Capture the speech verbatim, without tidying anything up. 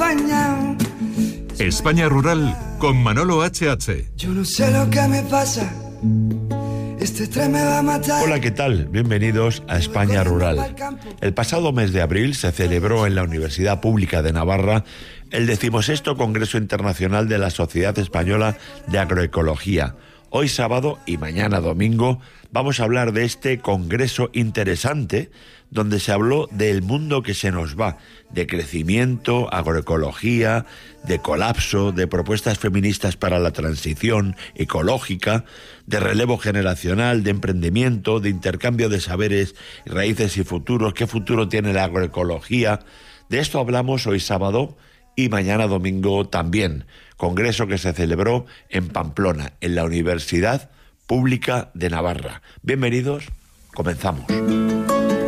España. España Rural con Manolo H H. Yo no sé lo que me pasa. Este tren me va a matar. Hola, ¿qué tal? Bienvenidos a España Rural. El pasado mes de abril se celebró en la Universidad Pública de Navarra el decimosexto Congreso Internacional de la Sociedad Española de Agroecología. Hoy sábado y mañana domingo vamos a hablar de este congreso interesante donde se habló del mundo que se nos va, de crecimiento, agroecología, de colapso, de propuestas feministas para la transición ecológica, de relevo generacional, de emprendimiento, de intercambio de saberes, raíces y futuros, qué futuro tiene la agroecología. De esto hablamos hoy sábado y mañana domingo también, congreso que se celebró en Pamplona, en la Universidad Pública de Navarra. Bienvenidos, comenzamos.